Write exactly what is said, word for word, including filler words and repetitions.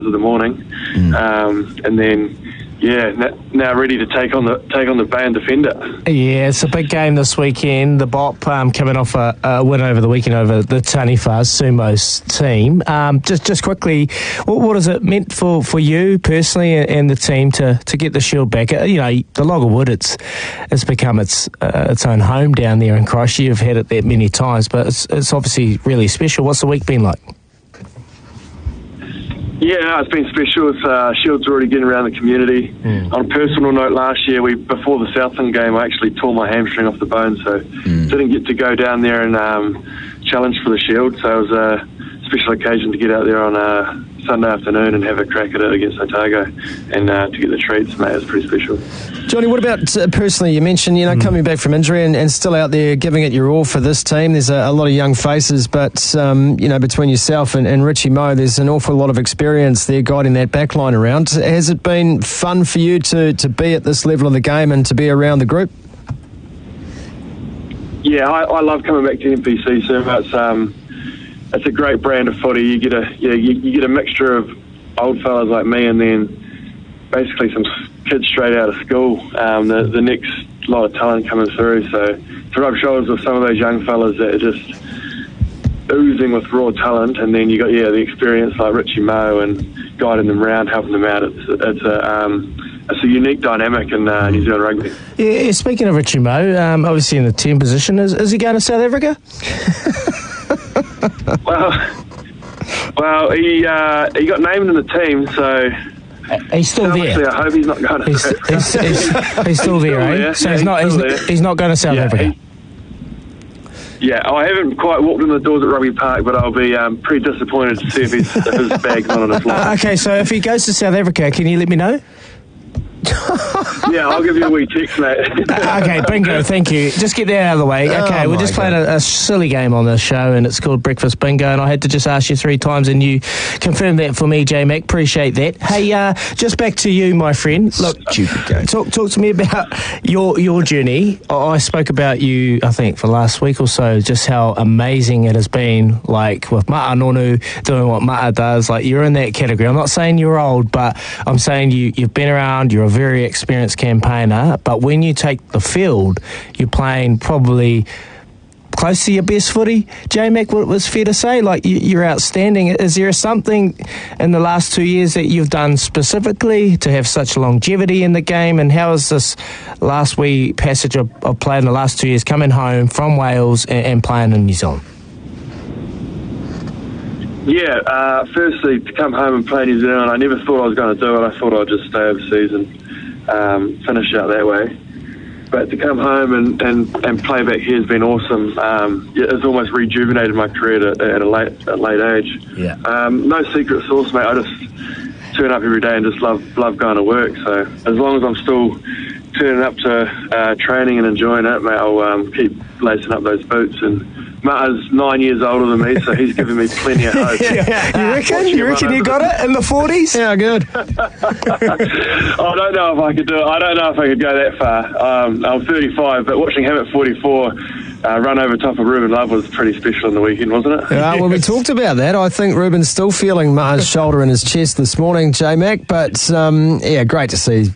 of the morning, mm. um, and then yeah, now ready to take on the take on the Bayern defender. Yeah, it's a big game this weekend. The B O P um, coming off a, a win over the weekend over the Taniwhas Sumo's team. Um, just just quickly, what, what has it meant for, for you personally and, and the team to, to get the Shield back? You know, the Log of Wood, it's it's become its uh, its own home down there in Christchurch. You've had it there many times, but it's it's obviously really special. What's the week been like? Yeah, no, it's been special. It's, uh, Shield's already getting around the community. Mm. On a personal note, last year, we before the Southland game, I actually tore my hamstring off the bone, so mm. didn't get to go down there and um, challenge for the Shield. So it was a special occasion to get out there on a Sunday afternoon and have a crack at it against Otago, and uh, to get the treats, mate, it was pretty special. Johnny, what about uh, personally? You mentioned, you know, mm. coming back from injury and, and still out there giving it your all for this team. There's a, a lot of young faces, but, um, you know, between yourself and, and Richie Moe, there's an awful lot of experience there guiding that back line around. Has it been fun for you to, to be at this level of the game and to be around the group? Yeah, I, I love coming back to M P C, so it's, um, it's a great brand of footy. You get a yeah, you, you get a mixture of old fellas like me and then basically some kids straight out of school. Um, the, the next lot of talent coming through. So to rub shoulders with some of those young fellas that are just oozing with raw talent, and then you got yeah the experience like Richie Moe and guiding them around, helping them out. It's it's a um, it's a unique dynamic in uh, New Zealand rugby. Yeah, speaking of Richie Moe, um, obviously in the ten position, is is he going to South Africa? well, well, he uh, he got named in the team, so he's still there. I hope he's not going. He's, to he's, he's, he's still there, eh? There. So yeah, he's not he's, he's, he's not going to South yeah, Africa. He, yeah, I haven't quite walked in the doors at Rugby Park, but I'll be um, pretty disappointed to see if, he's, if his bag's not on his line. Okay, so if he goes to South Africa, can you let me know? Yeah, I'll give you a wee text, mate. Okay, bingo, thank you. Just get that out of the way. Okay, oh we're just playing a, a silly game on this show, and it's called Breakfast Bingo, and I had to just ask you three times, and you confirmed that for me, J-Mac. Appreciate that. Hey, uh, just back to you, my friend. Look, Stupid game. Talk, talk to me about your your journey. I spoke about you, I think, for the last week or so, just how amazing it has been, like, with Ma'a Nonu doing what Ma'a does. Like, you're in that category. I'm not saying you're old, but I'm saying you, you've been around, you're a very experienced campaigner, but when you take the field, you're playing probably close to your best footy. J-Mac, what was fair to say? Like, you're outstanding. Is there something in the last two years that you've done specifically to have such longevity in the game? And how is this last wee passage of, of play in the last two years coming home from Wales and, and playing in New Zealand? Yeah, uh, firstly, to come home and play New Zealand, I never thought I was going to do it. I thought I'd just stay overseas and um, finish out that way. But to come home and, and, and play back here has been awesome. Um, it's almost rejuvenated my career at, at a late at late age. Yeah. Um, no secret sauce, mate. I just turn up every day and just love love going to work. So as long as I'm still turning up to uh, training and enjoying it, mate, I'll um, keep lacing up those boots. And Mata's nine years older than me, so he's giving me plenty of hope. Yeah. You reckon? You reckon you got it in the forties? Yeah, good. I don't know if I could do it. I don't know if I could go that far. Um, I'm thirty-five, but watching him at forty-four uh, run over top of Ruben Love was pretty special on the weekend, wasn't it? Yeah, well, we talked about that. I think Ruben's still feeling Mata's shoulder in his chest this morning, J-Mac, but um, yeah, great to see